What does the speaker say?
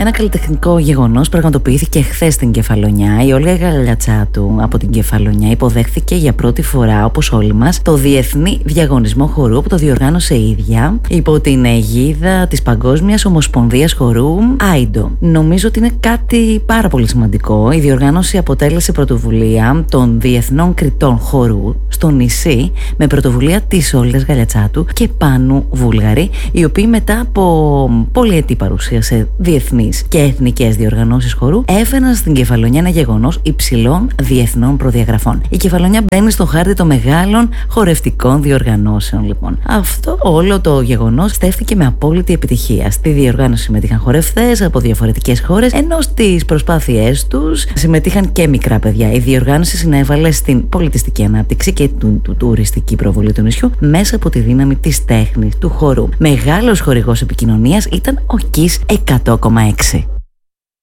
Ένα καλλιτεχνικό γεγονός πραγματοποιήθηκε χθες στην Κεφαλονιά. Η Όλγα Γαλατσάτου από την Κεφαλονιά υποδέχθηκε για πρώτη φορά, όπως όλοι μας, το Διεθνή Διαγωνισμό Χορού που το διοργάνωσε η ίδια υπό την αιγίδα της Παγκόσμιας Ομοσπονδίας Χορού AIDO. Νομίζω ότι είναι κάτι πάρα πολύ σημαντικό. Η διοργάνωση αποτέλεσε πρωτοβουλία των Διεθνών Κριτών Χορού στο νησί με πρωτοβουλία της Όλγας Γαλατσάτου και Πάνου Βούλγαρη, οι οποίοι μετά από πολυετή παρουσία σε διεθνείς και εθνικές διοργανώσεις χορού έφεραν στην Κεφαλονιά ένα γεγονός υψηλών διεθνών προδιαγραφών. Η Κεφαλονιά μπαίνει στο χάρτη των μεγάλων χορευτικών διοργανώσεων, λοιπόν. Αυτό όλο το γεγονός στέφθηκε με απόλυτη επιτυχία. Στη διοργάνωση συμμετείχαν χορευτές από διαφορετικές χώρες, ενώ στις προσπάθειές τους συμμετείχαν και μικρά παιδιά. Η διοργάνωση συνέβαλε στην πολιτιστική ανάπτυξη και την τουριστική προβολή του νησιού μέσα από τη δύναμη της τέχνης, του χορού. Μεγάλος χορηγός επικοινωνίας ήταν ο KISS 100,6.